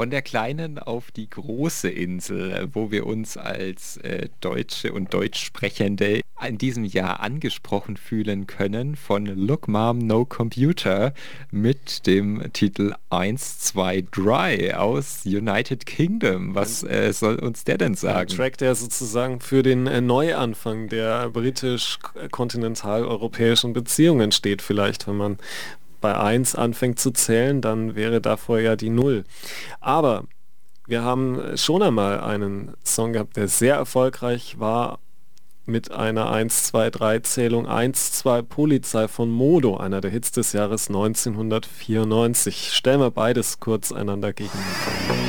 von der kleinen auf die große Insel, wo wir uns als Deutsche und Deutschsprechende in diesem Jahr angesprochen fühlen können von Look Mom No Computer mit dem Titel 1, 2, Dry aus United Kingdom. Was soll uns der denn Ein sagen? Track, der sozusagen für den Neuanfang der britisch-kontinentaleuropäischen Beziehungen steht vielleicht, wenn man bei 1 anfängt zu zählen, dann wäre davor ja die Null. Aber wir haben schon einmal einen Song gehabt, der sehr erfolgreich war mit einer 1, 2, 3 Zählung. 1, 2 Polizei von Modo, einer der Hits des Jahres 1994. Stellen wir beides kurz einander gegenüber.